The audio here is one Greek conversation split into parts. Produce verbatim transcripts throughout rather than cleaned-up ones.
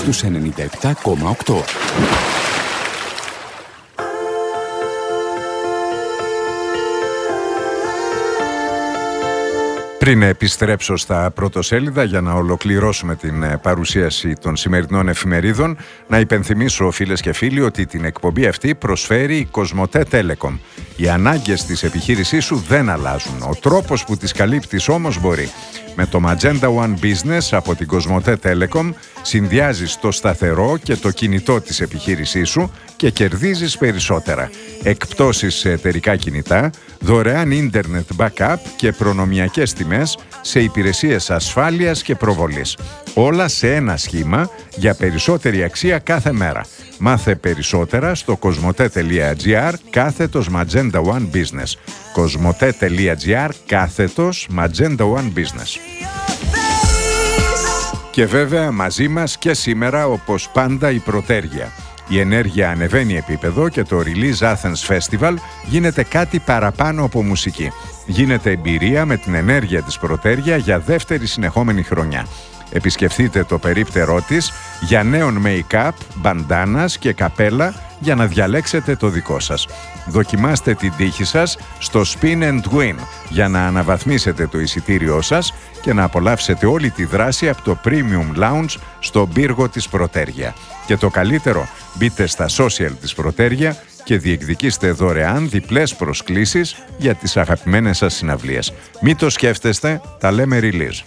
στους ενενήντα επτά κόμμα οκτώ. Πριν επιστρέψω στα πρωτοσέλιδα για να ολοκληρώσουμε την παρουσίαση των σημερινών εφημερίδων, να υπενθυμίσω, φίλες και φίλοι, ότι την εκπομπή αυτή προσφέρει η Κοσμοτέ Telecom. Οι ανάγκες της επιχείρησής σου δεν αλλάζουν. Ο τρόπος που τις καλύπτεις όμως μπορεί. Με το Magenta One Business από την Κοσμοτέ Telecom συνδυάζεις το σταθερό και το κινητό της επιχείρησής σου και κερδίζεις περισσότερα. Εκπτώσεις σε εταιρικά κινητά, δωρεάν ίντερνετ backup και προνομιακές τιμές σε υπηρεσίες ασφάλειας και προβολής. Όλα σε ένα σχήμα για περισσότερη αξία κάθε μέρα. Μάθε περισσότερα στο κοσμοτέ.gr κάθετος Magenta One Business. κοσμοτέ.gr κάθετος Magenta One Business. Και βέβαια μαζί μας και σήμερα, όπως πάντα, η Πρωτέργεια. Η ενέργεια ανεβαίνει επίπεδο και το Release Athens Festival γίνεται κάτι παραπάνω από μουσική. Γίνεται εμπειρία με την ενέργεια της Πρωτέργεια για δεύτερη συνεχόμενη χρονιά. Επισκεφτείτε το περίπτερό της για νέων make-up, μπαντάνας και καπέλα για να διαλέξετε το δικό σας. Δοκιμάστε την τύχη σας στο Spin and Win για να αναβαθμίσετε το εισιτήριό σας και να απολαύσετε όλη τη δράση από το Premium Lounge στο πύργο της Πρωτέργεια. Και το καλύτερο, μπείτε στα social της Πρωτέργεια και διεκδικήστε δωρεάν διπλές προσκλήσεις για τις αγαπημένες σας συναυλίες. Μην το σκέφτεστε, τα λέμε release.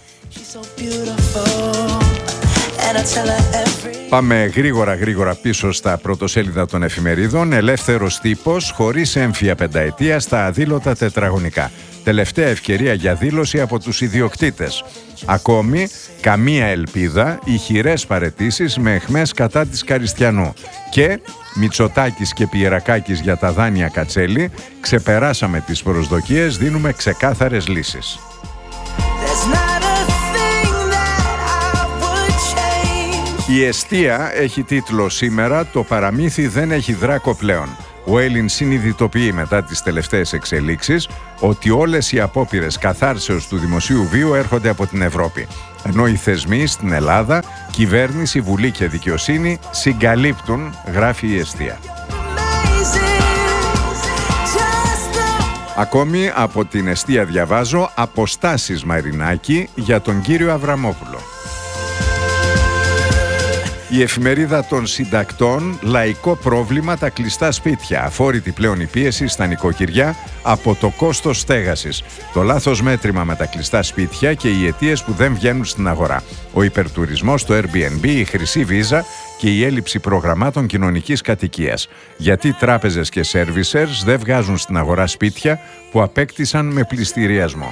Πάμε γρήγορα γρήγορα πίσω στα πρωτοσέλιδα των εφημερίδων. Ελεύθερος τύπος χωρίς έμφυα πενταετία στα αδήλωτα τετραγωνικά. Τελευταία ευκαιρία για δήλωση από τους ιδιοκτήτες. Ακόμη καμία ελπίδα, ηχηρές παραιτήσεις με αιχμές κατά της Καριστιανού. Και Μητσοτάκης και Πιερακάκης για τα δάνεια Κατσέλη. Ξεπεράσαμε τις προσδοκίες, δίνουμε ξεκάθαρες λύσεις. Η εστία έχει τίτλο σήμερα «Το παραμύθι δεν έχει δράκο πλέον». Ο Έλλην συνειδητοποιεί μετά τις τελευταίες εξελίξεις ότι όλες οι απόπειρες καθάρσεως του δημοσίου βίου έρχονται από την Ευρώπη. Ενώ οι θεσμοί στην Ελλάδα, κυβέρνηση, βουλή και δικαιοσύνη συγκαλύπτουν, γράφει η εστία. Ακόμη από την εστία διαβάζω αποστάσεις Μαρινάκη για τον κύριο Αβραμόπουλο. Η εφημερίδα των συντακτών, λαϊκό πρόβλημα τα κλειστά σπίτια, αφόρητη πλέον η πίεση στα νοικοκυριά από το κόστος στέγασης, το λάθος μέτρημα με τα κλειστά σπίτια και οι αιτίες που δεν βγαίνουν στην αγορά, ο υπερτουρισμός, το Airbnb, η χρυσή βίζα και η έλλειψη προγραμμάτων κοινωνικής κατοικίας. Γιατί τράπεζες και servicers δεν βγάζουν στην αγορά σπίτια που απέκτησαν με πληστηριασμό.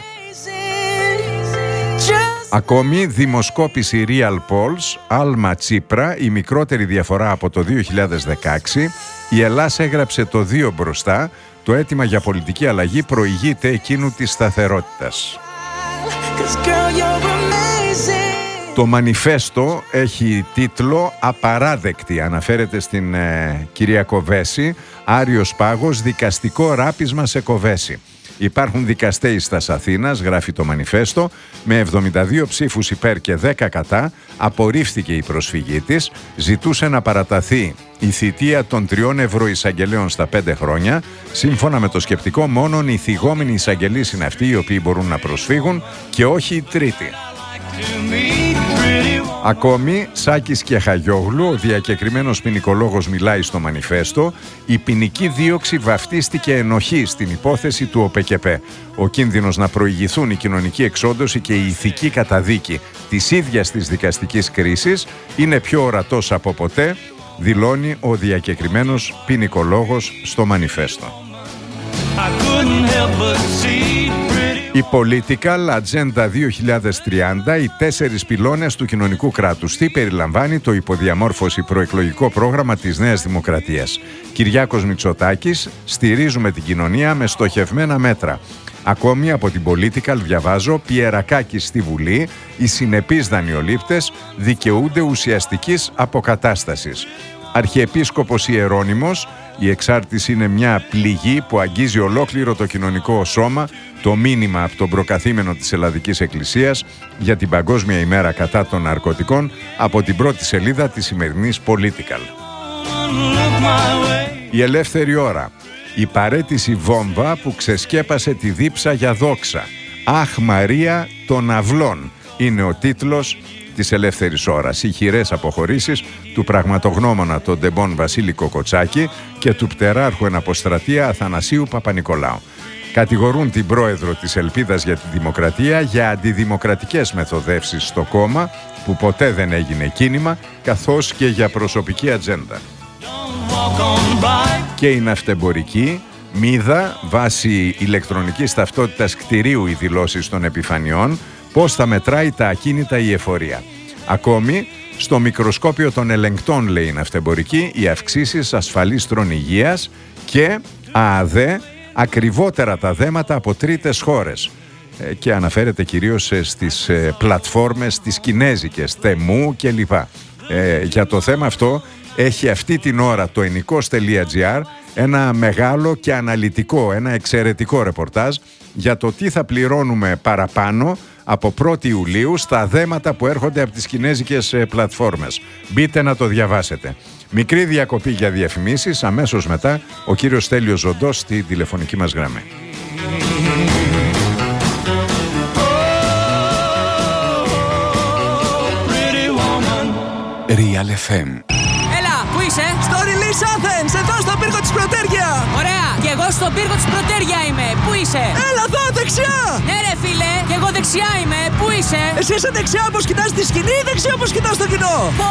Ακόμη, δημοσκόπηση Real Polls, Άλμα Τσίπρα, η μικρότερη διαφορά από το δύο χιλιάδες δεκαέξι, η Ελλάς έγραψε το δύο μπροστά, το αίτημα για πολιτική αλλαγή προηγείται εκείνου της σταθερότητας. Το μανιφέστο έχει τίτλο «Απαράδεκτη», αναφέρεται στην ε, κυρία Κοβέση, Άριος Πάγος, δικαστικό ράπισμα σε Κοβέση. Υπάρχουν δικαστές στα Αθήνας, γράφει το μανιφέστο, με εβδομήντα δύο ψήφους υπέρ και δέκα κατά, απορρίφθηκε η προσφυγή της, ζητούσε να παραταθεί η θητεία των τριών ευρωεισαγγελέων στα πέντε χρόνια. Σύμφωνα με το σκεπτικό, μόνον οι θυγόμενοι εισαγγελείς είναι αυτοί οι οποίοι μπορούν να προσφύγουν και όχι οι τρίτοι. Ακόμη, Σάκης και Χαγιόγλου, ο διακεκριμένος ποινικολόγος μιλάει στο μανιφέστο, η ποινική δίωξη βαφτίστηκε ενοχή στην υπόθεση του ΟΠΕΚΕΠΕ. Ο κίνδυνος να προηγηθούν η κοινωνική εξόντωση και η ηθική καταδίκη της ίδιας της δικαστικής κρίσης είναι πιο ορατός από ποτέ, δηλώνει ο διακεκριμένος ποινικολόγος στο μανιφέστο. Η Political Agenda δύο χιλιάδες τριάντα, οι τέσσερις πυλώνες του κοινωνικού κράτους. Τι περιλαμβάνει το υποδιαμόρφωση προεκλογικό πρόγραμμα της Νέας Δημοκρατίας. Κυριάκος Μητσοτάκης, στηρίζουμε την κοινωνία με στοχευμένα μέτρα. Ακόμη από την Political διαβάζω, Πιερακάκης στη Βουλή, οι συνεπείς δανειολήπτες δικαιούνται ουσιαστικής αποκατάστασης. Αρχιεπίσκοπος Ιερώνυμος, Η εξάρτηση είναι μια πληγή που αγγίζει ολόκληρο το κοινωνικό σώμα. Το μήνυμα από τον προκαθήμενο της Ελλαδικής Εκκλησίας για την Παγκόσμια ημέρα κατά των ναρκωτικών από την πρώτη σελίδα της σημερινής Political. Η ελεύθερη ώρα. Η παραίτηση βόμβα που ξεσκέπασε τη δίψα για δόξα. «Αχ Μαρία των αυλών» είναι ο τίτλος της ελεύθερης ώρας. Οι χειρές αποχωρήσεις του πραγματογνώμονα των Ντεμπών Βασίλη Κοκοτσάκη και του πτεράρχου εν αποστρατεία Αθανασίου Παπα-Νικολάου. Κατηγορούν την πρόεδρο της Ελπίδας για τη Δημοκρατία για αντιδημοκρατικές μεθοδεύσεις στο κόμμα που ποτέ δεν έγινε κίνημα, καθώς και για προσωπική ατζέντα. Και η ναυτεμπορική μίδα βάσει ηλεκτρονικής ταυτότητας κτηρίου οι δηλώσεις των επιφανειών, πώς θα μετράει τα ακίνητα η εφορία. Ακόμη, στο μικροσκόπιο των ελεγκτών, λέει η ναυτεμπορική, οι αυξήσεις ασφαλίστρων υγείας και ΑΑΔΕ, ακριβότερα τα δέματα από τρίτες χώρες. Ε, και αναφέρεται κυρίως στις ε, πλατφόρμες, τις κινέζικες, Τεμού κλπ. Ε, για το θέμα αυτό έχει αυτή την ώρα το ενικός τελεία τζι άρ ένα μεγάλο και αναλυτικό, ένα εξαιρετικό ρεπορτάζ για το τι θα πληρώνουμε παραπάνω από πρώτη Ιουλίου στα δέματα που έρχονται από τις κινέζικες πλατφόρμες. Μπείτε να το διαβάσετε. Μικρή διακοπή για διαφημίσεις, αμέσως μετά ο κύριος Στέλιος Ζοντός στη τηλεφωνική μας γραμμή. Real εφ εμ. Έλα, πού είσαι? Στο Release Athens, εδώ στον πύργο της Πρωτέργεια. Ωραία, και εγώ στον πύργο της Πρωτέργεια είμαι. Πού είσαι? Έλα εδώ, δεξιά. Ναι ρε φίλε, και εγώ δεξιά είμαι. Πού είσαι? Εσύ είσαι δεξιά όπως κοιτάς τη σκηνή ή δεξιά όπως κοιτάς το κοινό? Πω,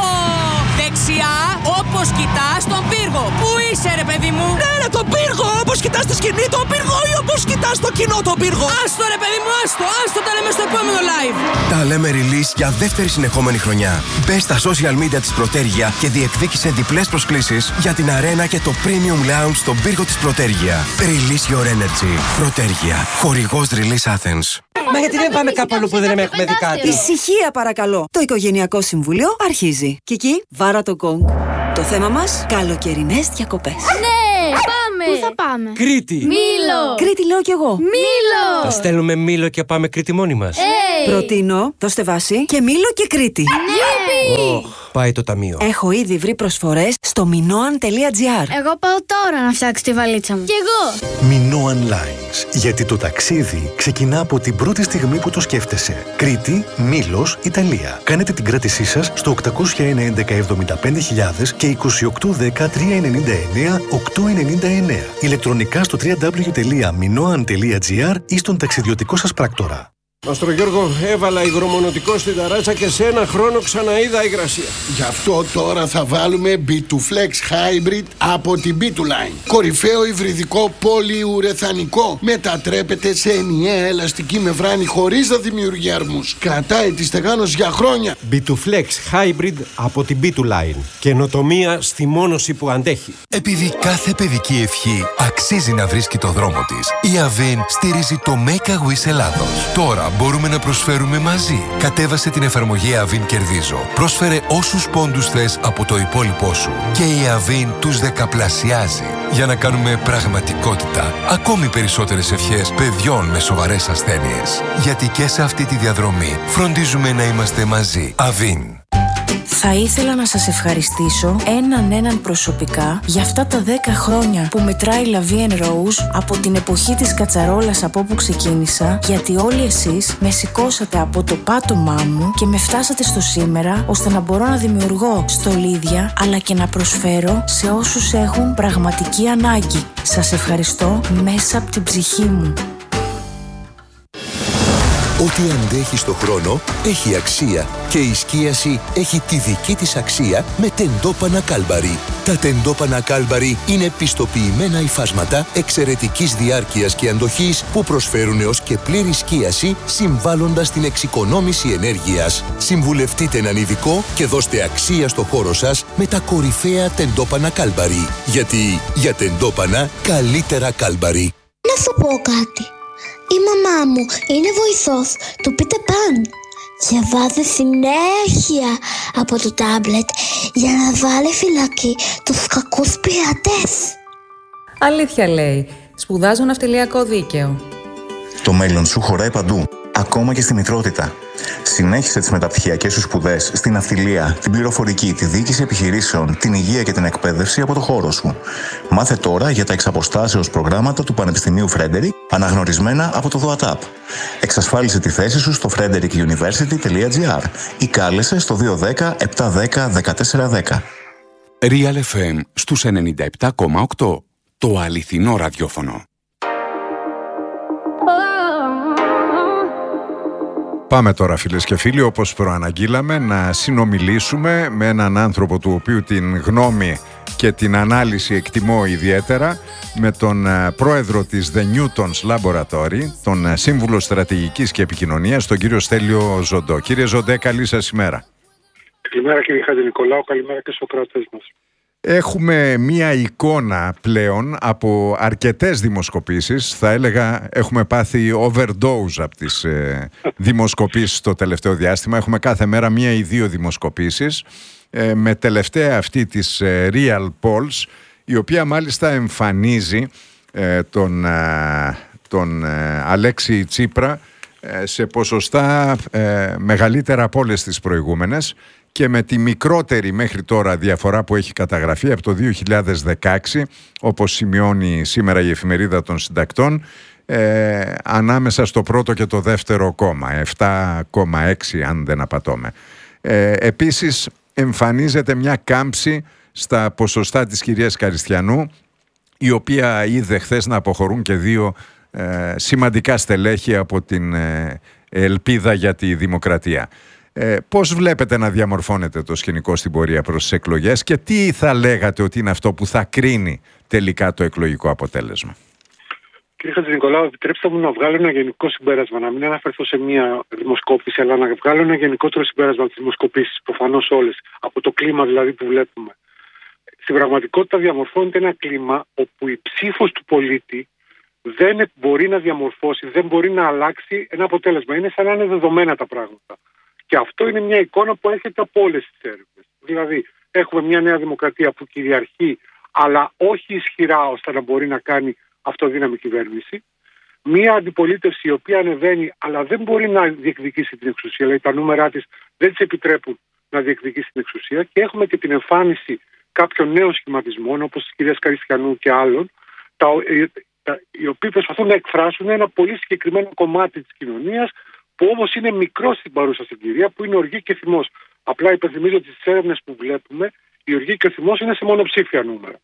δεξιά όπως κοιτάς τον πύργο. Πού είσαι ρε παιδί μου? Ναι ρε, τον πύργο, όπως κοιτάς τη σκηνή τον πύργο ή όπως κοιτάς το κοινό τον πύργο? Άστο ρε παιδί μου, άστο, άστο, τα λέμε στο επόμενο live. Τα λέμε release για δεύτερη συνεχόμενη χρονιά. Μπες στα social media της Πρωτέργεια και διεκδίκησε διπλές προσκλήσεις για την αρένα και το premium lounge στον πύργο της Πρωτέργεια. Release your energy. Πρωτέργεια. Χορηγός Release Athens. Μα γιατί δεν πάμε κάπου αλλού που δεν έχουμε δει κάτι? Ησυχία παρακαλώ. Το Οικογενειακό Συμβούλιο αρχίζει. Κική, βάρα το γκονγκ. Το θέμα μας, καλοκαιρινές διακοπές. Ναι, πάμε! Πού θα πάμε? Κρήτη! Μήλο! Κρήτη λέω κι εγώ. Μήλο! Θα στέλνουμε Μήλο και πάμε Κρήτη μόνοι μας. Hey. Προτείνω, δώστε βάση και Μήλο και Κρήτη. Ναι! Oh, πάει το ταμείο. Έχω ήδη βρει προσφορές στο minoan τελεία τζι άρ. Εγώ πάω τώρα να φτιάξω τη βαλίτσα μου. Κι εγώ! Minoan Lines. Γιατί το ταξίδι ξεκινά από την πρώτη στιγμή που το σκέφτεσαι. Κρήτη, Μήλος, Ιταλία. Κάνετε την κράτησή σας στο οκτώ ένα ένα εβδομήντα πέντε χιλιάδες και είκοσι οκτώ δέκα τριακόσια ενενήντα εννέα οκτακόσια ενενήντα εννέα. Ηλεκτρονικά στο double-u double-u double-u τελεία minoan τελεία τζι άρ ή στον ταξιδιωτικό σας πράκτορα. Μαστρο Γιώργο, έβαλα υγρομονωτικό στην ταράτσα και σε ένα χρόνο ξαναείδα υγρασία. Γι' αυτό τώρα θα βάλουμε μπι τού Flex Hybrid από την μπι τού Line. Κορυφαίο υβριδικό πολυουρεθανικό. Μετατρέπεται σε ενιαία ελαστική μεμβράνη χωρίς να δημιουργεί αρμούς. Κρατάει τη στεγάνωση για χρόνια. μπι τού Flex Hybrid από την μπι τού Line. Καινοτομία στη μόνωση που αντέχει. Επειδή κάθε παιδική ευχή αξίζει να βρίσκει το δρόμο της, η Avin στηρίζει το Make a Wish Ελλάδος. Τώρα μπορούμε να προσφέρουμε μαζί. Κατέβασε την εφαρμογή Avin Κερδίζω. Πρόσφερε όσους πόντους θες από το υπόλοιπό σου. Και η Avin τους δεκαπλασιάζει. Για να κάνουμε πραγματικότητα ακόμη περισσότερες ευχές παιδιών με σοβαρές ασθένειες. Γιατί και σε αυτή τη διαδρομή φροντίζουμε να είμαστε μαζί. Avin. Θα ήθελα να σας ευχαριστήσω έναν έναν προσωπικά για αυτά τα δέκα χρόνια που μετράει La Vie en Rose από την εποχή της κατσαρόλας από όπου ξεκίνησα, γιατί όλοι εσείς με σηκώσατε από το πάτωμά μου και με φτάσατε στο σήμερα, ώστε να μπορώ να δημιουργώ στολίδια αλλά και να προσφέρω σε όσους έχουν πραγματική ανάγκη. Σας ευχαριστώ μέσα από την ψυχή μου. Ό,τι αντέχει στο χρόνο έχει αξία και η σκίαση έχει τη δική της αξία με τεντόπανα Κάλμπαρι. Τα τεντόπανα Κάλμπαρι είναι πιστοποιημένα υφάσματα εξαιρετικής διάρκειας και αντοχής που προσφέρουν έως και πλήρη σκίαση συμβάλλοντας στην εξοικονόμηση ενέργειας. Συμβουλευτείτε έναν ειδικό και δώστε αξία στο χώρο σας με τα κορυφαία τεντόπανα Κάλμπαρι. Γιατί για τεντόπανα καλύτερα Κάλμπαρι. Να σου πω κάτι. Η μαμά μου είναι βοηθός του Peter Pan. Διαβάζει συνέχεια από το τάμπλετ για να βάλει φυλακή τους κακούς πειρατές. Αλήθεια λέει. Σπουδάζω ναυτιλιακό δίκαιο. Το μέλλον σου χωράει παντού, ακόμα και στη μητρότητα. Συνέχισε τις μεταπτυχιακές σου σπουδές στην ναυτιλία, την πληροφορική, τη διοίκηση επιχειρήσεων, την υγεία και την εκπαίδευση από το χώρο σου. Μάθε τώρα για τα εξαποστάσεως προγράμματα του Πανεπιστημίου Frederick, αναγνωρισμένα από το ΔΟΑΤΑΠ. Εξασφάλισε τη θέση σου στο frederick university dot g r ή κάλεσε στο δύο ένα μηδέν επτά ένα μηδέν δεκατέσσερα δέκα. Real εφ εμ στους ενενήντα επτά κόμμα οκτώ. Το αληθινό ραδιόφωνο. Πάμε τώρα, φίλες και φίλοι, όπως προαναγγείλαμε, να συνομιλήσουμε με έναν άνθρωπο του οποίου την γνώμη και την ανάλυση εκτιμώ ιδιαίτερα, με τον πρόεδρο της The Newtons Laboratory, τον σύμβουλο στρατηγικής και επικοινωνίας, τον κύριο Στέλιο Ζοντό. Κύριε Ζοντέ, καλή σας ημέρα. Καλημέρα κύριε Χατζηνικολάου, καλημέρα και στους ακροατές μας. Έχουμε μία εικόνα πλέον από αρκετές δημοσκοπήσεις. Θα έλεγα έχουμε πάθει overdose από τις ε, δημοσκοπήσεις το τελευταίο διάστημα. Έχουμε κάθε μέρα μία ή δύο δημοσκοπήσεις, ε, με τελευταία αυτή της ε, Real Polls, η οποία μάλιστα εμφανίζει ε, τον, ε, τον ε, Αλέξη Τσίπρα ε, σε ποσοστά ε, μεγαλύτερα από όλες τις προηγούμενες, και με τη μικρότερη μέχρι τώρα διαφορά που έχει καταγραφεί από το δύο χιλιάδες δεκαέξι, όπως σημειώνει σήμερα η Εφημερίδα των Συντακτών, ε, ανάμεσα στο πρώτο και το δεύτερο κόμμα, επτά κόμμα έξι αν δεν απατώμε. Ε, επίσης εμφανίζεται μια κάμψη στα ποσοστά της κυρίας Καριστιανού, η οποία είδε χθες να αποχωρούν και δύο ε, σημαντικά στελέχη από την ε, Ελπίδα για τη Δημοκρατία. Ε, πώς βλέπετε να διαμορφώνεται το σκηνικό στην πορεία προς τις εκλογές και τι θα λέγατε ότι είναι αυτό που θα κρίνει τελικά το εκλογικό αποτέλεσμα? Κύριε Χατζηνικολάου, επιτρέψτε μου να βγάλω ένα γενικό συμπέρασμα, να μην αναφερθώ σε μια δημοσκόπηση, αλλά να βγάλω ένα γενικότερο συμπέρασμα από τις δημοσκοπήσεις, προφανώς όλες, από το κλίμα δηλαδή που βλέπουμε. Στην πραγματικότητα διαμορφώνεται ένα κλίμα όπου η ψήφος του πολίτη δεν μπορεί να διαμορφώσει, δεν μπορεί να αλλάξει ένα αποτέλεσμα. Είναι σαν να είναι δεδομένα τα πράγματα. Και αυτό είναι μια εικόνα που έρχεται από όλες τις έρευνες. Δηλαδή, έχουμε μια νέα δημοκρατία που κυριαρχεί, αλλά όχι ισχυρά ώστε να μπορεί να κάνει αυτοδύναμη κυβέρνηση. Μια αντιπολίτευση η οποία ανεβαίνει, αλλά δεν μπορεί να διεκδικήσει την εξουσία. Δηλαδή, τα νούμερά της δεν της επιτρέπουν να διεκδικήσει την εξουσία. Και έχουμε και την εμφάνιση κάποιων νέων σχηματισμών, όπως της κυρίας Καριστιανού και άλλων, τα, τα, οι οποίοι προσπαθούν να εκφράσουν ένα πολύ συγκεκριμένο κομμάτι της κοινωνίας, που όμως είναι μικρό στην παρούσα συγκυρία, που είναι οργή και θυμός. Απλά υπενθυμίζω ότι στις έρευνες που βλέπουμε, η οργή και ο θυμός είναι σε μονοψήφια νούμερα.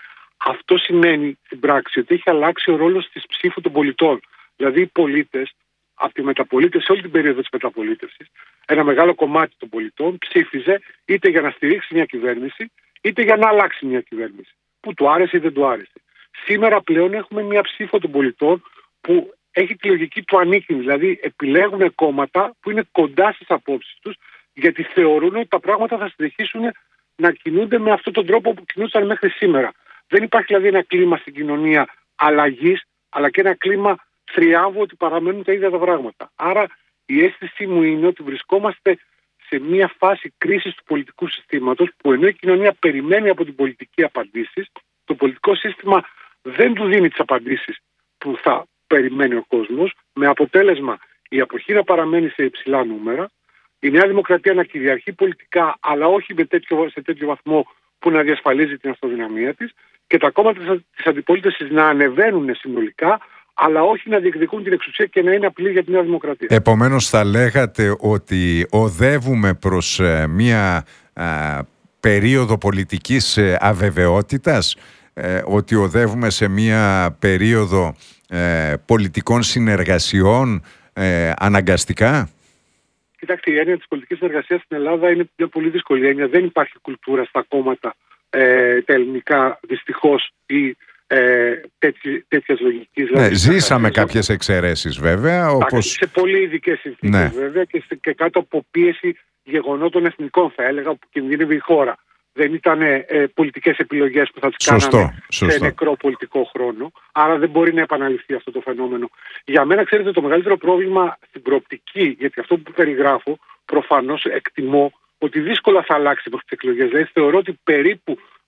Αυτό σημαίνει στην πράξη ότι έχει αλλάξει ο ρόλος της ψήφου των πολιτών. Δηλαδή οι πολίτες, από τη μεταπολίτευση, όλη την περίοδο της μεταπολίτευσης, ένα μεγάλο κομμάτι των πολιτών ψήφιζε είτε για να στηρίξει μια κυβέρνηση, είτε για να αλλάξει μια κυβέρνηση, που του άρεσε ή δεν του άρεσε. Σήμερα πλέον έχουμε μια ψήφο των πολιτών που έχει τη λογική του ανήκειν, δηλαδή επιλέγουν κόμματα που είναι κοντά στις απόψεις τους, γιατί θεωρούν ότι τα πράγματα θα συνεχίσουν να κινούνται με αυτόν τον τρόπο που κινούσαν μέχρι σήμερα. Δεν υπάρχει δηλαδή ένα κλίμα στην κοινωνία αλλαγής, αλλά και ένα κλίμα θριάμβου ότι παραμένουν τα ίδια τα πράγματα. Άρα η αίσθησή μου είναι ότι βρισκόμαστε σε μια φάση κρίσης του πολιτικού συστήματος, που ενώ η κοινωνία περιμένει από την πολιτική απαντήσεις, το πολιτικό σύστημα δεν του δίνει τις απαντήσεις που θα περιμένει ο κόσμος, με αποτέλεσμα η αποχή να παραμένει σε υψηλά νούμερα, η Νέα Δημοκρατία να κυριαρχεί πολιτικά, αλλά όχι με τέτοιο, σε τέτοιο βαθμό που να διασφαλίζει την αυτοδυναμία της, και τα κόμματα της αντιπολίτευσης να ανεβαίνουν συνολικά, αλλά όχι να διεκδικούν την εξουσία και να είναι απειλή για τη Νέα Δημοκρατία. Επομένως θα λέγατε ότι οδεύουμε προς ε, μια ε, περίοδο πολιτικής ε, αβεβαιότητας, ε, ότι οδεύουμε σε μια περίοδο ε, πολιτικών συνεργασιών ε, αναγκαστικά? Κοιτάξτε, η έννοια της πολιτικής συνεργασίας στην Ελλάδα είναι μια πολύ δύσκολη έννοια. Δεν υπάρχει κουλτούρα στα κόμματα ε, τα ελληνικά, δυστυχώς, ή ε, τέτοιας λογικής. Ναι, δηλαδή, ζήσαμε κάποιες εξαιρέσεις βέβαια. Όπως... Σε πολύ ειδικές συνθήκες, ναι, βέβαια, και, και κάτω από πίεση γεγονότων εθνικών, θα έλεγα, που κινδύνευε η χώρα. Δεν ήταν ε, πολιτικές επιλογές που θα τις κάνανε σε νεκρό πολιτικό χρόνο. Άρα δεν μπορεί να επαναληφθεί αυτό το φαινόμενο. Για μένα, ξέρετε, το μεγαλύτερο πρόβλημα στην προοπτική, γιατί αυτό που περιγράφω, προφανώς εκτιμώ ότι δύσκολα θα αλλάξει από τις εκλογές. Δηλαδή θεωρώ ότι περίπου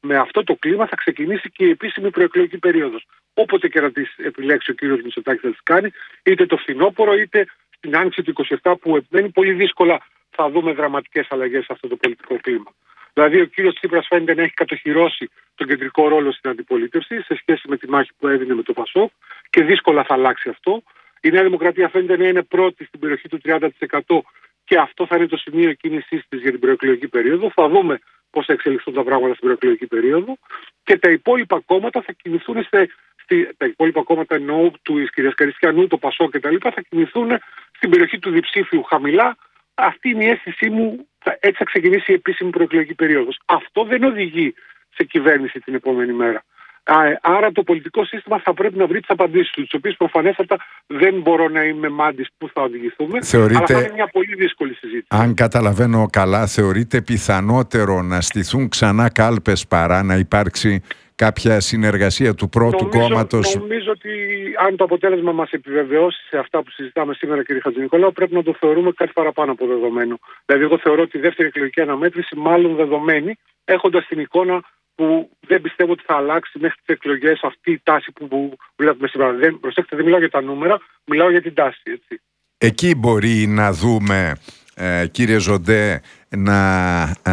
με αυτό το κλίμα θα ξεκινήσει και η επίσημη προεκλογική περίοδος. Όποτε και να τις επιλέξει ο κύριος Μητσοτάκης θα τις κάνει, είτε το φθινόπωρο είτε στην άνοιξη του είκοσι επτά, που επιμένει πολύ δύσκολα θα δούμε δραματικές αλλαγές σε αυτό το πολιτικό κλίμα. Δηλαδή ο κύριος Τσίπρας φαίνεται να έχει κατοχυρώσει τον κεντρικό ρόλο στην αντιπολίτευση σε σχέση με τη μάχη που έδινε με το ΠΑΣΟΚ και δύσκολα θα αλλάξει αυτό. Η Νέα Δημοκρατία φαίνεται να είναι πρώτη στην περιοχή του τριάντα τοις εκατό και αυτό θα είναι το σημείο κίνησής της για την προεκλογική περίοδο. Θα δούμε πώς θα εξελιχθούν τα πράγματα στην προεκλογική περίοδο και τα υπόλοιπα κόμματα θα κινηθούν σε, στη, τα υπόλοιπα κόμματα εννοώ του κυρίας Καριστιανού, το ΠΑΣΟΚ κτλ. Θα κινηθούν στην περιοχή του διψήφιου χαμηλά. Αυτή είναι η αίσθησή μου, έτσι θα ξεκινήσει η επίσημη προεκλογική περίοδος. Αυτό δεν οδηγεί σε κυβέρνηση την επόμενη μέρα. Άρα το πολιτικό σύστημα θα πρέπει να βρει τις απαντήσεις του, τις οποίες προφανέστατα δεν μπορώ να είμαι μάντης που θα οδηγηθούμε. Θεωρείτε, αλλά θα είναι μια πολύ δύσκολη συζήτηση. Αν καταλαβαίνω καλά, θεωρείτε πιθανότερο να στηθούν ξανά κάλπες παρά να υπάρξει κάποια συνεργασία του πρώτου νομίζω, κόμματος? Νομίζω ότι αν το αποτέλεσμα μας επιβεβαιώσει σε αυτά που συζητάμε σήμερα, κύριε Χατζηνικολάου, πρέπει να το θεωρούμε κάτι παραπάνω από δεδομένο. Δηλαδή, εγώ θεωρώ τη δεύτερη εκλογική αναμέτρηση μάλλον δεδομένη, έχοντας την εικόνα που δεν πιστεύω ότι θα αλλάξει μέχρι τις εκλογές αυτή η τάση που, που βλέπουμε σήμερα. Δεν, προσέξτε, δεν μιλάω για τα νούμερα, μιλάω για την τάση. Έτσι. Εκεί μπορεί να δούμε, ε, κύριε Ζοντέ, να, ε,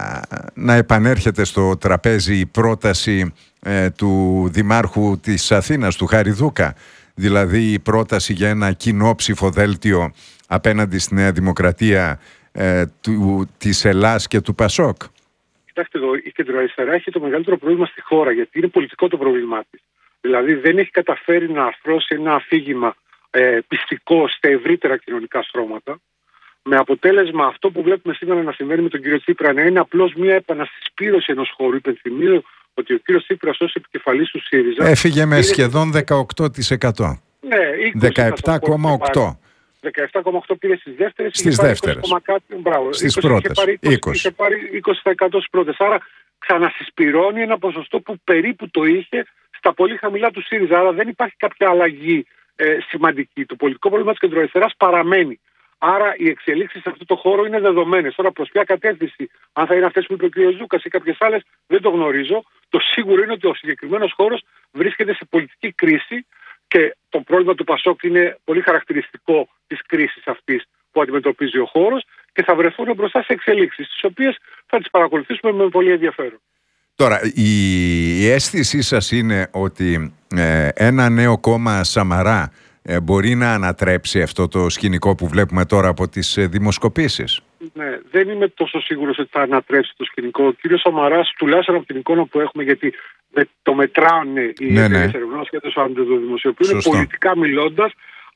να επανέρχεται στο τραπέζι η πρόταση ε, του Δημάρχου της Αθήνας, του Χαριδούκα, δηλαδή η πρόταση για ένα κοινό ψηφοδέλτιο απέναντι στη Νέα Δημοκρατία ε, του, της Ελλάς και του ΠΑΣΟΚ. Κοιτάξτε εδώ, η κεντροαριστερά έχει το μεγαλύτερο πρόβλημα στη χώρα, γιατί είναι πολιτικό το πρόβλημά της. Δηλαδή δεν έχει καταφέρει να αρθρώσει ένα αφήγημα ε, πιστικό στα ευρύτερα κοινωνικά στρώματα, με αποτέλεσμα αυτό που βλέπουμε σήμερα να συμβαίνει με τον κύριο Τσίπρα να είναι απλώς μια επανασυσπήρωση ενός χώρου. Υπενθυμίζω ότι ο κύριος Τσίπρας ως επικεφαλής του ΣΥΡΙΖΑ έφυγε με είναι... σχεδόν δεκαοκτώ τοις εκατό. Ναι, δεκαεπτά κόμμα οκτώ. δεκαεπτά κόμμα οκτώ πήρε στις δεύτερες. Στις δεύτερες. Στις πρώτες. είκοσι. Είχε πάρει είκοσι τοις εκατό στις πρώτες. Άρα ξανασυσπυρώνει ένα ποσοστό που περίπου το είχε στα πολύ χαμηλά του ΣΥΡΙΖΑ. Άρα δεν υπάρχει κάποια αλλαγή ε, σημαντική. Το πολιτικό πρόβλημα της κεντροαριστεράς παραμένει. Άρα οι εξελίξεις σε αυτό το χώρο είναι δεδομένες. Τώρα προς ποια κατεύθυνση, αν θα είναι αυτές που είπε ο κ. Ζούκας ή κάποιες άλλες, δεν το γνωρίζω. Το σίγουρο είναι ότι ο συγκεκριμένος χώρος βρίσκεται σε πολιτική κρίση. Και το πρόβλημα του ΠΑΣΟΚ είναι πολύ χαρακτηριστικό της κρίσης αυτής που αντιμετωπίζει ο χώρος και θα βρεθούν μπροστά σε εξελίξεις, τις οποίες θα τις παρακολουθήσουμε με πολύ ενδιαφέρον. Τώρα, η αίσθησή σας είναι ότι ε, ένα νέο κόμμα Σαμαρά ε, μπορεί να ανατρέψει αυτό το σκηνικό που βλέπουμε τώρα από τις ε, δημοσκοπήσεις? Ναι, δεν είμαι τόσο σίγουρος ότι θα ανατρέψει το σκηνικό. Ο κύριος Σαμαράς, τουλάχιστον από την εικόνα που έχουμε, γιατί με, το μετράνε οι ναι, ναι. ερευνών και το δημοσιοποιούν, πολιτικά μιλώντας,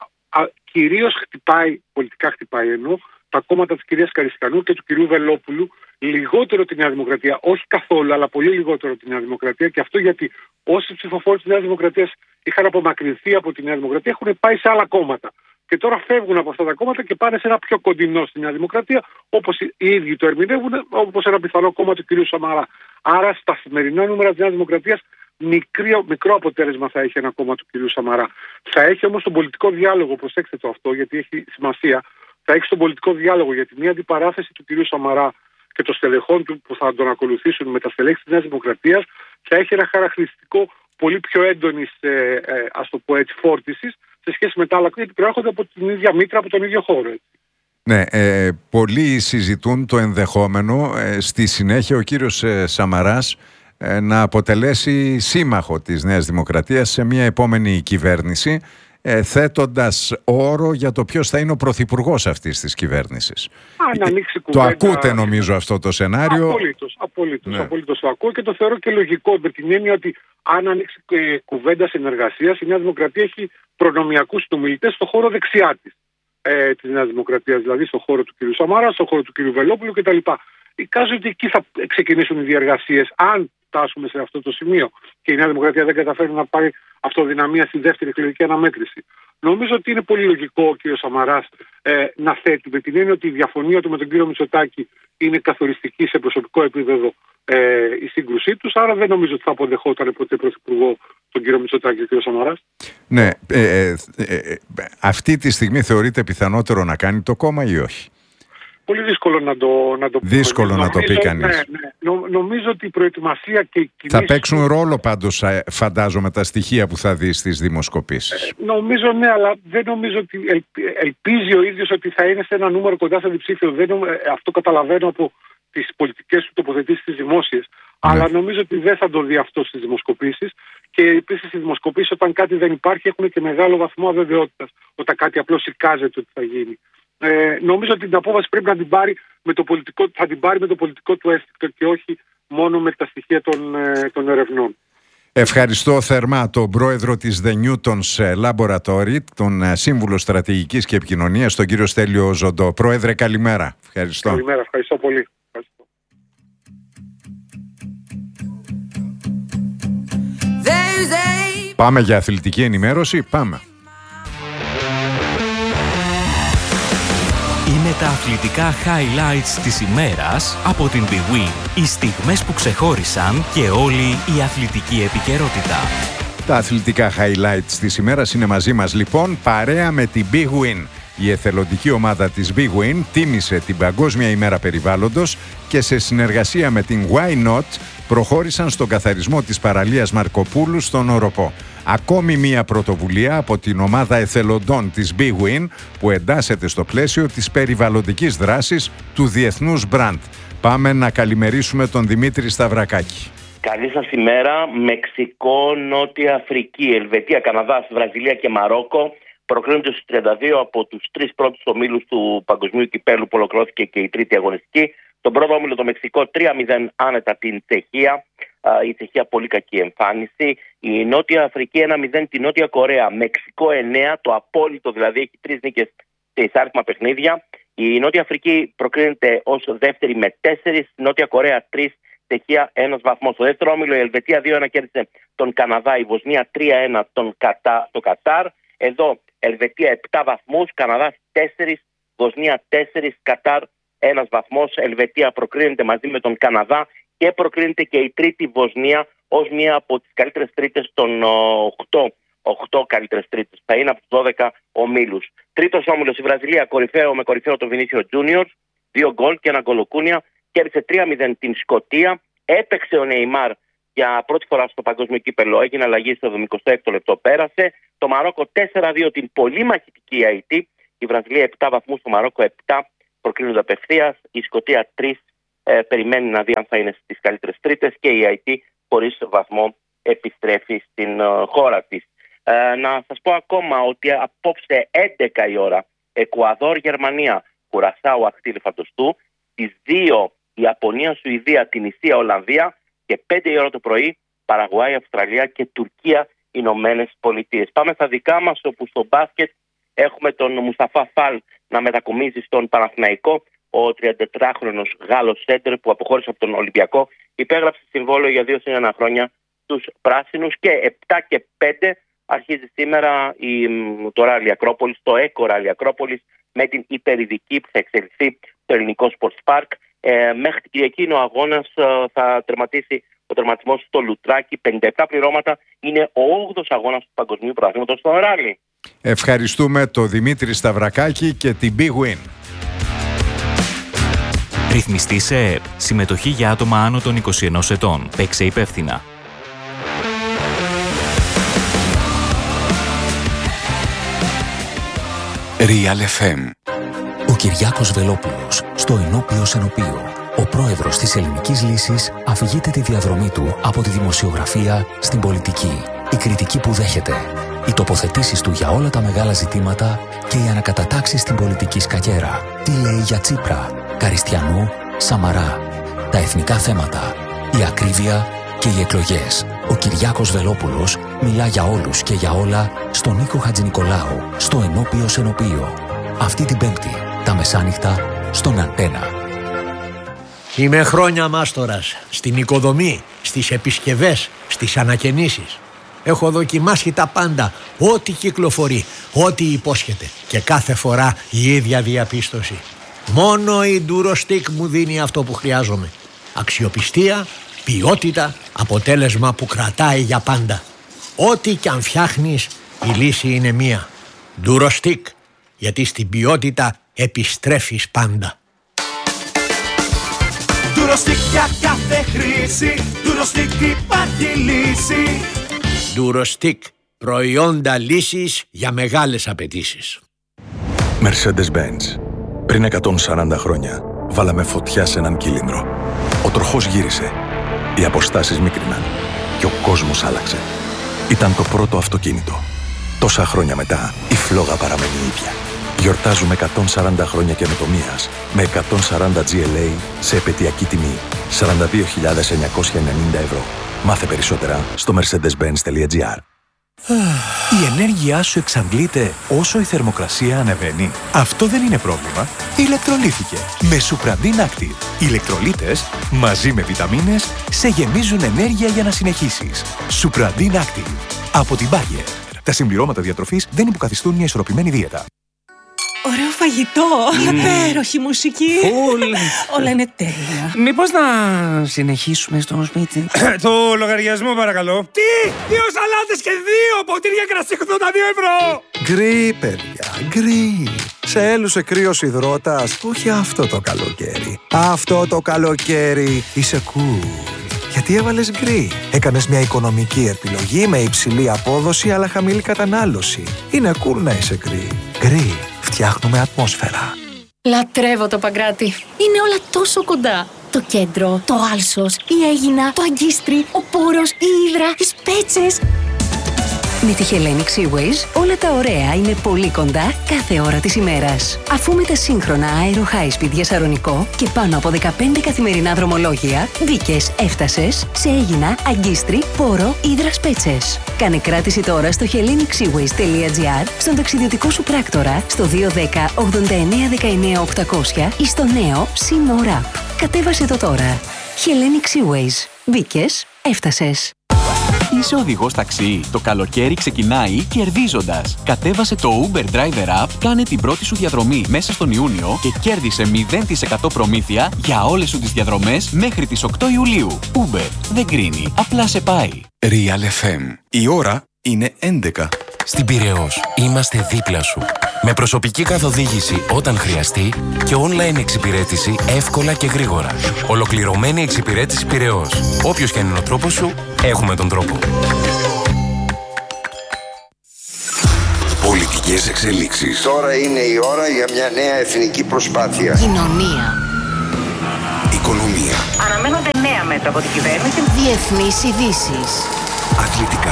κυρίως χτυπάει, πολιτικά χτυπάει ενώ, τα κόμματα της κυρίας Καριστιανού και του κυρίου Βελόπουλου, λιγότερο τη Νέα Δημοκρατία, όχι καθόλου, αλλά πολύ λιγότερο τη Νέα Δημοκρατία, και αυτό γιατί όσοι ψηφοφόροι της Νέας Δημοκρατίας είχαν απομακρυνθεί από τη Νέα Δημοκρατία έχουν πάει σε άλλα κόμματα. Και τώρα φεύγουν από αυτά τα κόμματα και πάνε σε ένα πιο κοντινό στη Νέα Δημοκρατία, όπως οι ίδιοι το ερμηνεύουν, όπως ένα πιθανό κόμμα του κ. Σαμαρά. Άρα στα σημερινά νούμερα της Νέας Δημοκρατίας μικρό, μικρό αποτέλεσμα θα έχει ένα κόμμα του κ. Σαμαρά. Θα έχει όμως τον πολιτικό διάλογο, προσέξτε το αυτό γιατί έχει σημασία, θα έχει τον πολιτικό διάλογο, γιατί μια αντιπαράθεση του κ. Σαμαρά και των στελεχών του που θα τον ακολουθήσουν με τα στελέχη της Νέας Δημοκρατίας θα έχει ένα χαρακτηριστικό πολύ πιο έντονης, ε, ε, ας το πω έτσι, φόρτισης σε σχέση με τα άλλα, γιατί προέρχονται από την ίδια μήτρα, από τον ίδιο χώρο. Έτσι. Ναι, ε, πολλοί συζητούν το ενδεχόμενο ε, στη συνέχεια ο κύριος ε, Σαμαράς ε, να αποτελέσει σύμμαχο της Νέας Δημοκρατίας σε μια επόμενη κυβέρνηση, ε, θέτοντας όρο για το ποιος θα είναι ο πρωθυπουργός αυτής της κυβέρνησης. Αν ανοίξει το κουβέντα... ακούτε νομίζω αυτό το σενάριο? Απολύτως, απολύτως, ναι. απολύτως το ακούω και το θεωρώ και λογικό, με την έννοια ότι αν ανοίξει ε, κουβέντα συνεργασίας, η Νέα Δημοκρατία έχει προνομιακούς συνομιλητές στον χώρο δεξιά της ε, της Νέας Δημοκρατίας, δηλαδή στον χώρο του κ. Σαμαρά, στον χώρο του κ. Βελόπουλου κτλ. Εικάζω ότι εκεί θα ξεκινήσουν οι διαργασίες, αν φτάσουμε σε αυτό το σημείο και η Νέα Δημοκρατία δεν καταφέρει να πάρει αυτοδυναμία στη δεύτερη εκλογική αναμέτρηση. Νομίζω ότι είναι πολύ λογικό ο κ. Σαμαράς ε, να θέτει, με την έννοια ότι η διαφωνία του με τον κ. Μητσοτάκη είναι καθοριστική σε προσωπικό επίπεδο ε, η σύγκρουσή τους, άρα δεν νομίζω ότι θα αποδεχόταν ποτέ πρωθυπουργό τον κ. Μητσοτάκη και ο κ. Σαμαράς. Ναι, ε, ε, ε, ε, αυτή τη στιγμή θεωρείται πιθανότερο να κάνει το κόμμα ή όχι? Πολύ δύσκολο να το, να το Δύσκολο πούμε. να το πει κανείς. Ναι, ναι, Νο, νομίζω ότι η προετοιμασία και οι κινήσεις... Θα παίξουν ρόλο πάντως, φαντάζομαι, τα στοιχεία που θα δει στις δημοσκοπήσεις. Ε, νομίζω ναι, αλλά δεν νομίζω ότι ελ, ελπίζει ο ίδιος ότι θα είναι σε ένα νούμερο κοντά στο διψήφιο. Δεν, αυτό καταλαβαίνω από τις πολιτικές του τοποθετήσεις στις δημόσιες. Ναι. Αλλά νομίζω ότι δεν θα το δει αυτό στις δημοσκοπήσεις. Και επίσης οι δημοσκοπήσεις, όταν κάτι δεν υπάρχει, έχουν και μεγάλο βαθμό αβεβαιότητας. Όταν κάτι απλώς εικάζεται ότι θα γίνει. Ε, νομίζω ότι την απόφαση πρέπει να την πάρει με το πολιτικό, θα την πάρει με το πολιτικό του αίσθηκτο και όχι μόνο με τα στοιχεία των, ε, των ερευνών. Ευχαριστώ θερμά τον πρόεδρο της The Newtons Laboratory, τον σύμβουλο στρατηγικής και επικοινωνίας, τον κύριο Στέλιο Ζοντό. Πρόεδρε, καλημέρα. Ευχαριστώ. Καλημέρα, ευχαριστώ πολύ. Ευχαριστώ. Πάμε για αθλητική ενημέρωση, πάμε. Είναι τα αθλητικά highlights της ημέρας από την Big Win. Οι στιγμές που ξεχώρισαν και όλη η αθλητική επικαιρότητα. Τα αθλητικά highlights της ημέρας είναι μαζί μας λοιπόν, παρέα με την Big Win. Η εθελοντική ομάδα της Big Win τίμησε την Παγκόσμια ημέρα περιβάλλοντος και σε συνεργασία με την Why Not προχώρησαν στον καθαρισμό της παραλίας Μαρκοπούλου στον Οροπό. Ακόμη μία πρωτοβουλία από την ομάδα εθελοντών της Big Win που εντάσσεται στο πλαίσιο της περιβαλλοντικής δράσης του διεθνούς brand. Πάμε να καλημερίσουμε τον Δημήτρη Σταυρακάκη. Καλή σας ημέρα. Μεξικό, Νότια Αφρική, Ελβετία, Καναδάς, Βραζιλία και Μαρόκο προκρίνονται στους τριάντα δύο από τους τρεις πρώτους ομίλους του Παγκοσμίου Κυπέλλου που ολοκληρώθηκε και η τρίτη αγωνιστική. Τον πρώτο όμιλο το Μεξικό τρία μηδέν άνετα την Τσεχία. Η Τσεχία πολύ κακή εμφάνιση. Η Νότια Αφρική ένα μηδέν την Νότια Κορέα. Μεξικό εννέα, το απόλυτο δηλαδή, έχει τρεις νίκες σε εισάριθμα παιχνίδια. Η Νότια Αφρική προκρίνεται ως δεύτερη με τέσσερις. Η Νότια Κορέα τρεις, Τσεχία ένας βαθμός. Στο δεύτερο όμιλο η Ελβετία δύο ένα κέρδισε τον Καναδά. Η Βοσνία τρία ένα τον Κατα... το Κατάρ. Εδώ Ελβετία επτά βαθμούς, Καναδάς τέσσερα, Βοσνία τέσσερα, Κατάρ ένας βαθμός. Ελβετία προκρίνεται μαζί με τον Καναδά και προκρίνεται και η τρίτη Βοσνία ως μία από τις καλύτερες τρίτες των οκτώ, οκτώ καλύτερες τρίτες. Θα είναι από τους δώδεκα ομίλους. Τρίτος όμιλος η Βραζιλία, κορυφαίο με κορυφαίο τον Βινίσιο Τζούνιορ, δύο γκολ και ένα γκολοκούνια. Κέρδισε τρία μηδέν την Σκωτία. Έπαιξε ο Νεϊμάρ για πρώτη φορά στο παγκόσμιο κύπελλο. Έγινε αλλαγή στο εικοστό έκτο λεπτό, πέρασε. Το Μαρόκο τέσσερα δύο την πολύ μαχητική Αϊτή. Η Βραζιλία επτά βαθμούς, το Μαρόκο επτά. Προκρίνονται απευθείας. Η Σκωτία τρία. Ε, περιμένει να δει αν θα είναι στις καλύτερες τρίτες και η Αϊτή χωρίς βαθμό επιστρέφει στην ε, χώρα της. Ε, να σας πω ακόμα ότι απόψε έντεκα η ώρα Εκουαδόρ, Γερμανία, Κουρασάου, Αχτή Ελεφαντοστού, στις δύο Ιαπωνία, Σουηδία, Τινησία, Ολλανδία και πέντε η ώρα το πρωί Παραγουάη, Αυστραλία και Τουρκία, Ηνωμένες Πολιτείες. Πάμε στα δικά μας, όπου στο μπάσκετ έχουμε τον Μουσταφά Φαλ να μετακομίζει στον Παναθηναϊκό. Ο τριαντατετράχρονος Γάλλος σέντερ που αποχώρησε από τον Ολυμπιακό υπέγραψε συμβόλαιο για δύο συν ένα χρόνια στους πράσινους και επτά και πέντε αρχίζει σήμερα η, το Ράλι Ακρόπολης, το ΕΚΟ Ράλι Ακρόπολης με την υπερηδική που θα εξελιχθεί στο ελληνικό Sports Park. Ε, μέχρι την Κυριακή είναι ο αγώνας, ε, θα τερματίσει ο τερματισμός στο Λουτράκι. πενήντα επτά πληρώματα, είναι ο όγδοος αγώνας του Παγκοσμίου Πρωταθλήματος στο Ράλι. Ευχαριστούμε τον Δημήτρη Σταυρακάκη και την Big Win. Ρυθμιστή σε ΕΕΠ. Συμμετοχή για άτομα άνω των είκοσι ενός ετών. Παίξε υπεύθυνα. Real εφ εμ. Ο Κυριάκος Βελόπουλος, στο Ενώπιο Ενωπίο. Ο πρόεδρος της Ελληνικής Λύσης αφηγείται τη διαδρομή του από τη δημοσιογραφία στην πολιτική. Η κριτική που δέχεται. Οι τοποθετήσεις του για όλα τα μεγάλα ζητήματα και οι ανακατατάξεις στην πολιτική σκακέρα. Τι λέει για Τσίπρα, Καριστιανού, Σαμαρά. Τα εθνικά θέματα, η ακρίβεια και οι εκλογές. Ο Κυριάκος Βελόπουλος μιλά για όλους και για όλα στον Νίκο Χατζηνικολάου, στο Ενώπιο Ενωπίο. Αυτή την Πέμπτη, τα μεσάνυχτα, στον Αντένα. Είμαι χρόνια μάστορας στην οικοδομή, στις επισκευές, στις ανακαινήσεις. Έχω δοκιμάσει τα πάντα, ό,τι κυκλοφορεί, ό,τι υπόσχεται. Και κάθε φορά η ίδια διαπίστωση. Μόνο η Durostec μου δίνει αυτό που χρειάζομαι. Αξιοπιστία, ποιότητα, αποτέλεσμα που κρατάει για πάντα. Ό,τι κι αν φτιάχνεις, η λύση είναι μία. Durostec, γιατί στην ποιότητα επιστρέφεις πάντα. Ντουροστικ για κάθε χρήση, Ντουροστικ υπάρχει λύση. Ντουροστικ, προϊόντα λύσης για μεγάλες απαιτήσεις. Mercedes-Benz. Πριν εκατόν σαράντα χρόνια βάλαμε φωτιά σε έναν κύλινδρο. Ο τροχός γύρισε, οι αποστάσεις μίκριναν και ο κόσμος άλλαξε. Ήταν το πρώτο αυτοκίνητο. Τόσα χρόνια μετά η φλόγα παραμένει ίδια. Γιορτάζουμε εκατόν σαράντα χρόνια καινοτομίας με εκατόν σαράντα τζι ελ έι σε επαιτειακή τιμή σαράντα δύο χιλιάδες εννιακόσια ενενήντα ευρώ. Μάθε περισσότερα στο mercedes benz τελεία gr. Η ενέργειά σου εξαντλείται όσο η θερμοκρασία ανεβαίνει. Αυτό δεν είναι πρόβλημα. Ηλεκτρολύθηκε με Supradin Active. Οι ηλεκτρολίτες μαζί με βιταμίνες σε γεμίζουν ενέργεια για να συνεχίσεις. Supradin Active από την Bayer. Τα συμπληρώματα διατροφής δεν υποκαθιστούν μια ισορροπημένη δίαιτα. Ωραίο φαγητό, mm. υπέροχη μουσική. Φουλ. Όλα είναι τέλεια. Μήπως να συνεχίσουμε στο σπίτι? Το λογαριασμό παρακαλώ. Τι! Δύο σαλάτες και δύο ποτήρια κρασί ογδόντα δύο ευρώ! Γκρι, παιδιά, γκρι. Σε έλουσε κρύος υδρότας, όχι αυτό το καλοκαίρι. Αυτό το καλοκαίρι είσαι cool. Γιατί έβαλες γκρι. Έκανες μια οικονομική επιλογή με υψηλή απόδοση αλλά χαμηλή κατανάλωση. Είναι cool να είσαι γκρι. Γκρι. Φτιάχνουμε ατμόσφαιρα. Λατρεύω το Παγκράτη. Είναι όλα τόσο κοντά. Το κέντρο, το Άλσος, η Αίγινα, το Αγκίστρι, ο Πόρος, η Ύδρα, οι Σπέτσες. Με τη Hellenic Seaways όλα τα ωραία είναι πολύ κοντά κάθε ώρα της ημέρας. Αφού με τα σύγχρονα Aero High Speed για Σαρονικό και πάνω από δεκαπέντε καθημερινά δρομολόγια, μπήκες, έφτασες σε Αίγινα, Αγκίστρι, Πόρο, Ύδρα, Σπέτσες. Κάνε κράτηση τώρα στο hellenic seaways τελεία gr, στον ταξιδιωτικό σου πράκτορα, στο δύο ένα μηδέν ογδόντα εννέα δεκαεννέα οκτακόσια ή στο νέο SeaMore App. Κατέβασε το τώρα. Hellenic Seaways. Μπήκες, έφτασες. Είσαι οδηγός ταξί. Το καλοκαίρι ξεκινάει κερδίζοντας. Κατέβασε το Uber Driver App, κάνε την πρώτη σου διαδρομή μέσα στον Ιούνιο και κέρδισε μηδέν τοις εκατό προμήθεια για όλες σου τις διαδρομές μέχρι τις οκτώ Ιουλίου. Uber δεν κρίνει, απλά σε πάει. Real εφ εμ. Η ώρα είναι έντεκα. Στην Πειραιώς είμαστε δίπλα σου. Με προσωπική καθοδήγηση όταν χρειαστεί και online εξυπηρέτηση εύκολα και γρήγορα. Ολοκληρωμένη εξυπηρέτηση Πειραιώς. Όποιος και αν είναι ο τρόπος σου, έχουμε τον τρόπο. Πολιτικές εξελίξεις. Τώρα είναι η ώρα για μια νέα εθνική προσπάθεια. Κοινωνία. Οικονομία. Αναμένονται νέα μέτρα από την κυβέρνηση. Διεθνείς ειδήσεις. Αθλητικά.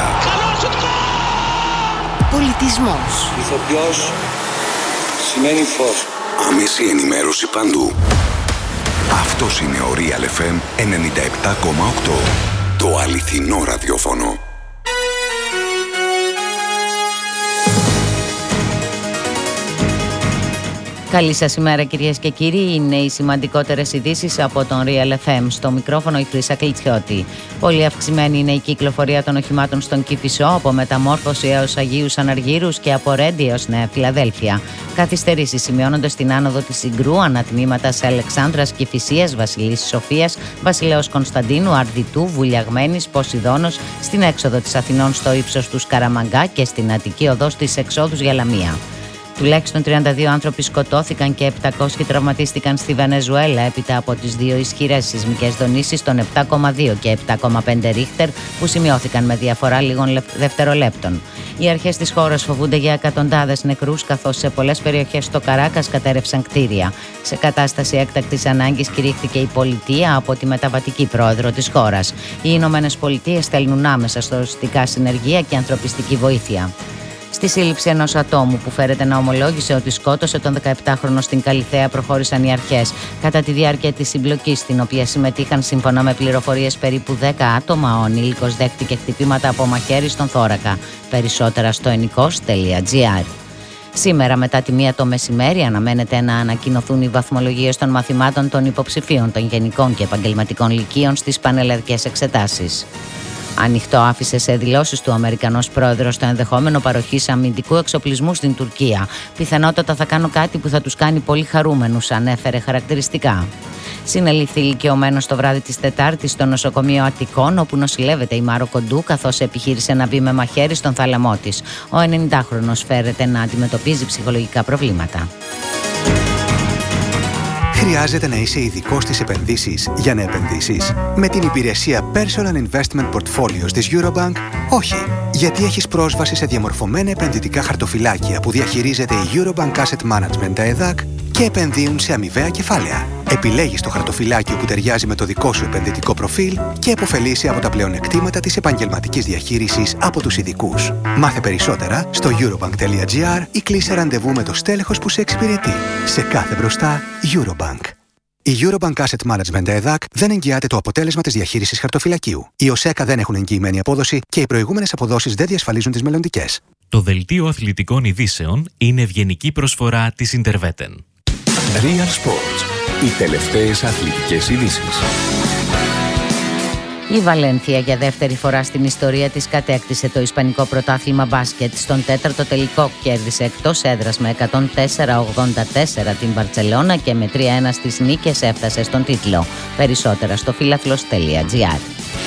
Πολιτισμός. Ηθοποιός σημαίνει φως. Άμεση ενημέρωση παντού. Αυτός είναι ο Real εφ εμ ενενήντα επτά κόμμα οκτώ. Το αληθινό ραδιόφωνο. Καλή σας ημέρα κυρίες και κύριοι, είναι οι σημαντικότερες ειδήσεις από τον Real εφ εμ. Στο μικρόφωνο η Χρύσα Κλιτσιώτη. Πολύ αυξημένη είναι η κυκλοφορία των οχημάτων στον Κηφισό, από Μεταμόρφωση έως Αγίους Αναργύρους και από Ρέντι έως Νέα Φιλαδέλφια. Καθυστερήσεις σημειώνονται στην άνοδο της Συγκρού, ανατμήματα σε Αλεξάνδρας, Κηφισίας, Βασιλής Σοφίας, Βασιλέως Κωνσταντίνου, Αρδιτού, Βουλιαγμένης, Ποσειδώνος, στην έξοδο της Αθηνών στο ύψος του Σκαραμαγκά και στην Αττική οδό στις εξόδους για Λαμία. Τουλάχιστον τριάντα δύο άνθρωποι σκοτώθηκαν και επτακόσιοι τραυματίστηκαν στη Βενεζουέλα έπειτα από τις δύο ισχυρές σεισμικές δονήσεις των επτά κόμμα δύο και επτά κόμμα πέντε ρίχτερ που σημειώθηκαν με διαφορά λίγων δευτερολέπτων. Οι αρχές της χώρας φοβούνται για εκατοντάδες νεκρούς, καθώς σε πολλές περιοχές στο Καράκας κατέρρευσαν κτίρια. Σε κατάσταση έκτακτης ανάγκης κηρύχθηκε η πολιτεία από τη μεταβατική πρόεδρο της χώρας. Οι Ηνωμένες Πολιτείες στέλνουν άμεσα στρατιωτικά συνεργεία και ανθρωπιστική βοήθεια. Στη σύλληψη ενός ατόμου που φέρεται να ομολόγησε ότι σκότωσε τον δεκαεπτάχρονο στην Καλιθέα προχώρησαν οι αρχές. Κατά τη διάρκεια της συμπλοκής, στην οποία συμμετείχαν σύμφωνα με πληροφορίες περίπου δέκα άτομα, ο ανήλικος δέχτηκε χτυπήματα από μαχαίρι στον θώρακα. Περισσότερα στο ενικός τελεία gr. Σήμερα μετά τη μία το μεσημέρι αναμένεται να ανακοινωθούν οι βαθμολογίες των μαθημάτων των υποψηφίων των γενικών και επαγγελματικών λυκείων στις πανελλαδικές εξετάσεις. Ανοιχτό άφησε σε δηλώσεις του ο Αμερικανός πρόεδρος το ενδεχόμενο παροχής αμυντικού εξοπλισμού στην Τουρκία. Πιθανότατα θα κάνω κάτι που θα τους κάνει πολύ χαρούμενους, ανέφερε χαρακτηριστικά. Συνελήφθη ηλικιωμένος το βράδυ της Τετάρτης στο νοσοκομείο Αττικών, όπου νοσηλεύεται η Μάρο Κοντού, καθώς επιχείρησε να μπει με μαχαίρι στον θάλαμό της. Ο ενενηντάχρονος φέρεται να αντιμετωπίζει ψυχολογικά προβλήματα. Χρειάζεται να είσαι ειδικός στις επενδύσεις για να επενδύσεις? Με την υπηρεσία Personal Investment Portfolios της Eurobank, όχι. Γιατί έχεις πρόσβαση σε διαμορφωμένα επενδυτικά χαρτοφυλάκια που διαχειρίζεται η Eurobank Asset Management, τα ΕΔΑΚ, και επενδύουν σε αμοιβαία κεφάλαια. Επιλέγεις το χαρτοφυλάκιο που ταιριάζει με το δικό σου επενδυτικό προφίλ και επωφελείσαι από τα πλεονεκτήματα της επαγγελματικής διαχείρισης από τους ειδικούς. Μάθε περισσότερα στο eurobank.gr ή κλείσε ραντεβού με το στέλεχος που σε εξυπηρετεί. Σε κάθε μπροστά, Eurobank. Η Eurobank Asset Management ΕΔΑΚ δεν εγγυάται το αποτέλεσμα της διαχείρισης χαρτοφυλακίου. Οι ΟΣΕΚΑ δεν έχουν εγγυημένη απόδοση και οι προηγούμενες αποδόσεις δεν διασφαλίζουν τις μελλοντικές. Το δελτίο αθλητικών ειδήσεων είναι ευγενική προσφορά της Interveten. Real Sports. Οι τελευταίες αθλητικές ειδήσεις. Η Βαλένθια για δεύτερη φορά στην ιστορία της κατέκτησε το Ισπανικό πρωτάθλημα μπάσκετ. Στον τέταρτο τελικό κέρδισε εκτός έδρας με εκατόν τέσσερα ογδόντα τέσσερα την Μπαρτσελώνα και με τρία ένα στις νίκες έφτασε στον τίτλο. Περισσότερα στο φίλαθλος τελεία τζι άρ.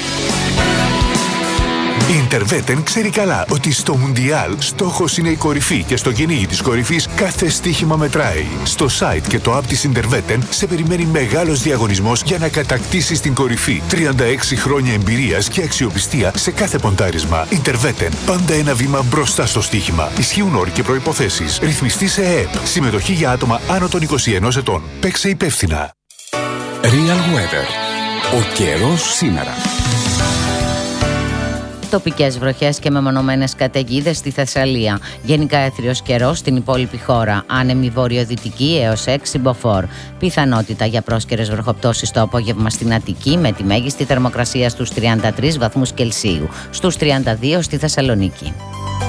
Η Interveten ξέρει καλά ότι στο Μουντιάλ στόχος είναι η κορυφή και στο κυνήγι της κορυφής κάθε στοίχημα μετράει. Στο site και το app της Interveten σε περιμένει μεγάλος διαγωνισμός για να κατακτήσεις την κορυφή. τριάντα έξι χρόνια εμπειρίας και αξιοπιστία σε κάθε ποντάρισμα. Interveten. Πάντα ένα βήμα μπροστά στο στοίχημα. Ισχύουν όροι και προϋποθέσεις. Ρυθμιστή σε ΕΕΠ. Συμμετοχή για άτομα άνω των είκοσι ενός ετών. Παίξε υπεύθυνα. Real Weather. Ο καιρός σήμερα. Τοπικές βροχές και μεμονωμένες καταιγίδες στη Θεσσαλία. Γενικά έθριος καιρός στην υπόλοιπη χώρα. Άνεμη βορειοδυτική έως έξι μποφόρ. Πιθανότητα για πρόσκαιρες βροχοπτώσεις το απόγευμα στην Αττική με τη μέγιστη θερμοκρασία στους τριάντα τρεις βαθμούς Κελσίου. Στους τριάντα δύο στη Θεσσαλονίκη.